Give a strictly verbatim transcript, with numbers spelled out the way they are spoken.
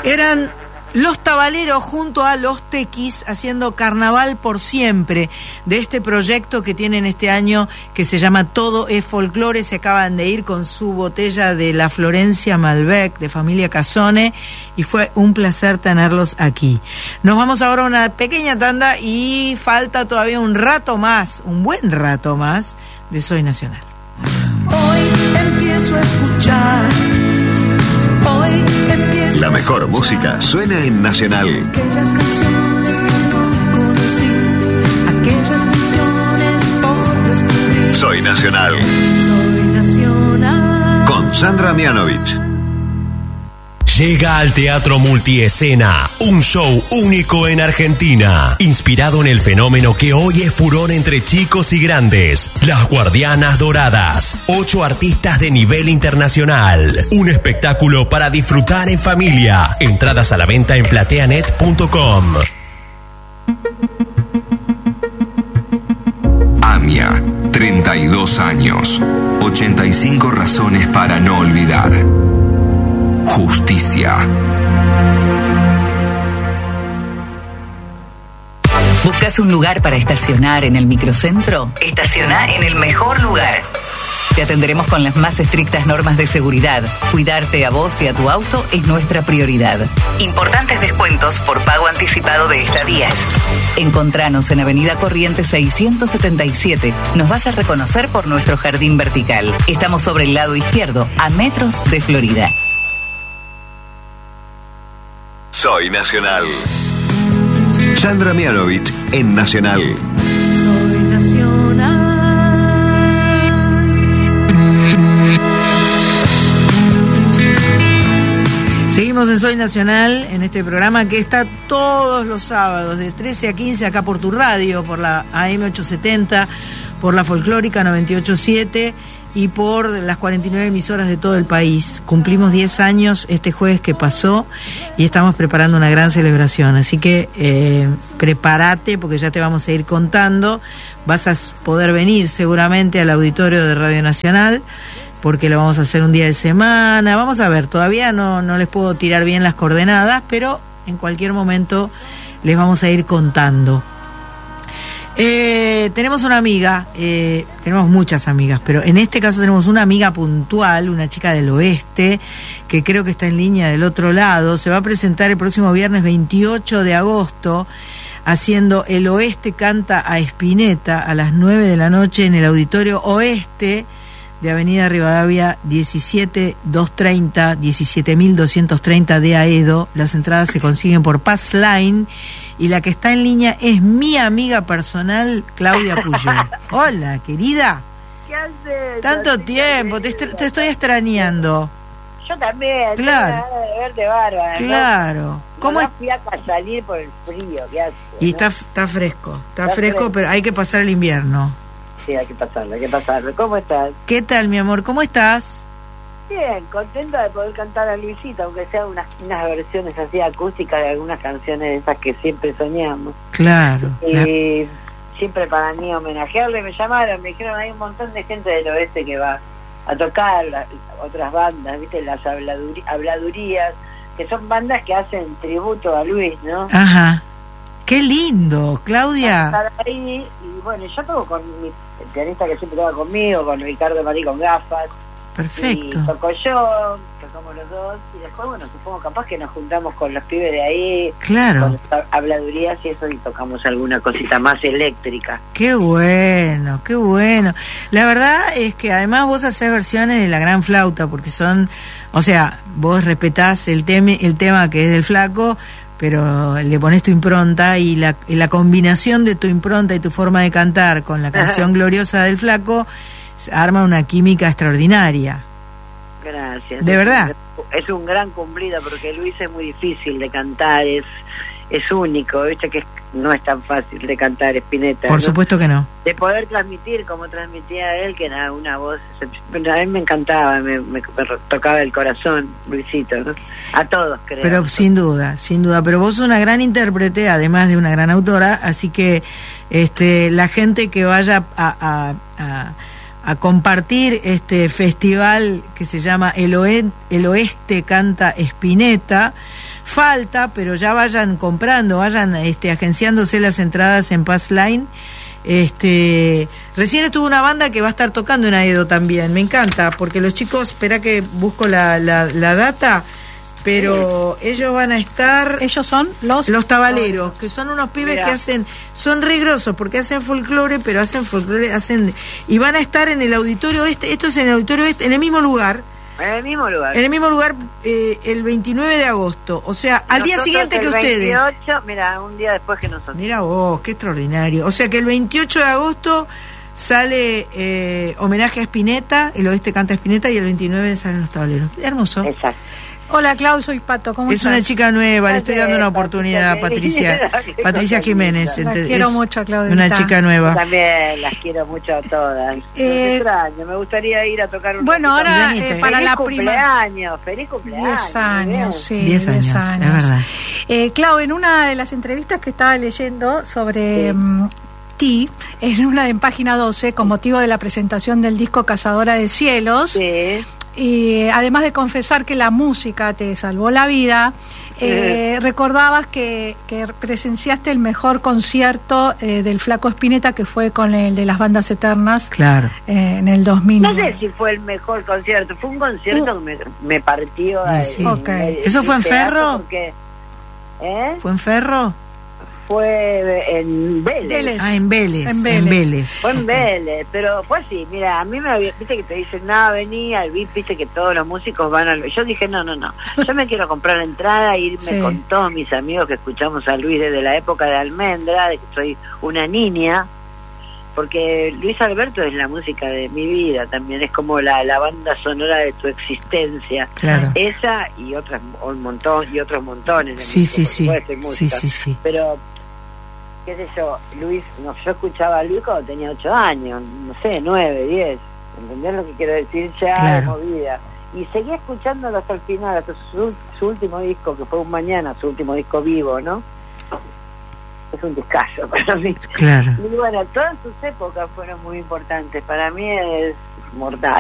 Eran Los Tabaleros junto a Los Tequis haciendo Carnaval por Siempre, de este proyecto que tienen este año que se llama Todo es Folclore. Se acaban de ir con su botella de la Florencia Malbec de familia Casone y fue un placer tenerlos aquí. Nos vamos ahora a una pequeña tanda y falta todavía un rato más, un buen rato más de Soy Nacional. Hoy empiezo a escuchar. Hoy empiezo La mejor música suena en Nacional. aquellas canciones que no conocí, aquellas canciones por descubrir. Soy Nacional. Soy Nacional. Con Sandra Mianovich. Llega al Teatro Multiescena, un show único en Argentina, inspirado en el fenómeno que hoy es furor entre chicos y grandes, Las Guardianas Doradas, ocho artistas de nivel internacional, un espectáculo para disfrutar en familia. Entradas a la venta en plateanet punto com. AMIA, treinta y dos años, ochenta y cinco razones para no olvidar. Justicia. ¿Buscas un lugar para estacionar en el microcentro? Estaciona en el mejor lugar. Te atenderemos con las más estrictas normas de seguridad. Cuidarte a vos y a tu auto es nuestra prioridad. Importantes descuentos por pago anticipado de estadías. Encontranos en Avenida Corrientes seiscientos setenta y siete. Nos vas a reconocer por nuestro jardín vertical. Estamos sobre el lado izquierdo, a metros de Florida. Soy Nacional. Sandra Mianovich en Nacional. Soy Nacional. Seguimos en Soy Nacional, en este programa que está todos los sábados de trece a quince acá por tu radio, por la A M ochocientos setenta, por la Folclórica noventa y ocho punto siete y por las cuarenta y nueve emisoras de todo el país. Cumplimos diez años este jueves que pasó y estamos preparando una gran celebración, así que eh, prepárate porque ya te vamos a ir contando. Vas a poder venir seguramente al auditorio de Radio Nacional porque lo vamos a hacer un día de semana. Vamos a ver, todavía no, no les puedo tirar bien las coordenadas, pero en cualquier momento les vamos a ir contando. Eh, tenemos una amiga, eh, tenemos muchas amigas, pero en este caso tenemos una amiga puntual, una chica del oeste, que creo que está en línea del otro lado. Se va a presentar el próximo viernes veintiocho de agosto, haciendo El Oeste Canta a Spinetta a las nueve de la noche en el Auditorio Oeste de Avenida Rivadavia diecisiete mil doscientos treinta, diecisiete mil doscientos treinta de Aedo. Las entradas se consiguen por Passline y la que está en línea es mi amiga personal, Claudia Puyol. Hola, querida. ¿Qué haces? Tanto tiempo, te, est- te estoy extrañando. Yo también. Claro. Tengo ganas de verte bárbara. Claro. ¿No? ¿Cómo No es? fui a salir por el frío que hace. Y ¿no? está, está fresco, está, Está fresco, fresco. pero hay que pasar el invierno. Sí, hay que pasarlo, hay que pasarlo. ¿Cómo estás? ¿Qué tal, mi amor? ¿Cómo estás? Bien, contenta de poder cantar a Luisita, aunque sea unas, unas versiones así acústicas de algunas canciones de esas que siempre soñamos. Claro. La- Y siempre para mí homenajearle, me llamaron, me dijeron, hay un montón de gente del oeste que va a tocar, la- otras bandas, ¿viste? Las habladuri- habladurías, que son bandas que hacen tributo a Luis, ¿no? Ajá. Qué lindo, Claudia. Estar ahí, y bueno, yo toco con mi el pianista que siempre toca conmigo, con Ricardo Marí con gafas. Perfecto. Y toco yo, tocamos los dos, y después, bueno, supongo capaz que nos juntamos con los pibes de ahí, Claro. con las habladurías y eso, y tocamos alguna cosita más eléctrica. Qué bueno, qué bueno. La verdad es que además vos haces versiones de La Gran Flauta, porque son, o sea, vos respetás el, teme, el tema que es del Flaco, pero le pones tu impronta y la, y la combinación de tu impronta y tu forma de cantar con la canción Ajá. gloriosa del Flaco arma una química extraordinaria. Gracias. ¿De Es verdad? un- es un gran cumplido, porque Luis es muy difícil de cantar, es es único, viste que es- no es tan fácil de cantar Spinetta. Por ¿no? supuesto que no. De poder transmitir como transmitía él, que era una voz, a mí me encantaba, me, me, me tocaba el corazón, Luisito, ¿no? A todos, creo. Pero sin duda, sin duda. Pero vos sos una gran intérprete, además de una gran autora, así que este la gente que vaya a, a, a, a compartir este festival que se llama El, Oe- El Oeste Canta Spinetta, falta, pero ya vayan comprando, vayan este, agenciándose las entradas en Pass Line. Este, recién estuvo una banda que va a estar tocando en Aedo también, me encanta, porque los chicos, espera que busco la, la, la data, pero sí. ellos van a estar... ¿Ellos son? Los Los Tabaleros, que son unos pibes Mirá. que hacen, son re grosos, porque hacen folclore, pero hacen folclore, hacen... Y van a estar en el auditorio este, esto es en el auditorio este, en el mismo lugar. En el mismo lugar. En el mismo lugar, eh, el veintinueve de agosto. O sea, al nosotros día siguiente que ustedes. veintiocho, mira, un día después que nosotros. Mira vos, qué extraordinario. O sea que el veintiocho de agosto sale eh, homenaje a Spinetta, el oeste canta Spinetta, y el veintinueve salen los Tabaleros. Hermoso. Exacto. Hola, Clau, soy Pato, ¿cómo es estás? Es una chica nueva, le estoy dando una oportunidad a Patricia Patricia Jiménez. La quiero mucho, Claudia. Una chica nueva. Yo también las quiero mucho a todas. Eh, extraño, me gustaría ir a tocar un Bueno, ahora eh, para feliz la cumpleaños, feliz cumpleaños. Diez años, sí. Diez años, diez años. Es verdad. Eh, Clau, en una de las entrevistas que estaba leyendo sobre... Sí. Um, en una en página doce, con motivo de la presentación del disco Cazadora de Cielos, sí. y además de confesar que la música te salvó la vida, eh, sí. recordabas que, que presenciaste el mejor concierto eh, del Flaco Spinetta, que fue con el de las Bandas Eternas, claro, eh, en el dos mil. No sé si fue el mejor concierto, fue un concierto uh. que me, me partió. Sí. Okay. El, ¿Eso fue en Ferro? Porque, ¿eh? ¿Fue en Ferro? Fue en Vélez. Vélez. Ah, en Vélez. En Vélez. En Vélez. Fue en Vélez, pero fue así, mira, a mí me había, viste que te dicen, nada, venía, viste que todos los músicos van al... Yo dije, no, no, no, yo me quiero comprar la entrada e irme sí. con todos mis amigos que escuchamos a Luis desde la época de Almendra, de que soy una niña, porque Luis Alberto es la música de mi vida también, es como la, la banda sonora de tu existencia. Claro. Esa y otras, un montón, y otros montones de sí, música, sí, supuesto, sí. música. sí, sí, sí. Pero... qué sé yo, Luis, no, yo escuchaba a Luis cuando tenía ocho años, no sé, nueve, diez, ¿entendés lo que quiero decir? Ya claro. de movida. Y seguía escuchándolo hasta el final, hasta su, su último disco, que fue Un Mañana, su último disco vivo, ¿no? Es un discazo para mí. Claro. Y bueno, todas sus épocas fueron muy importantes, para mí es mortal.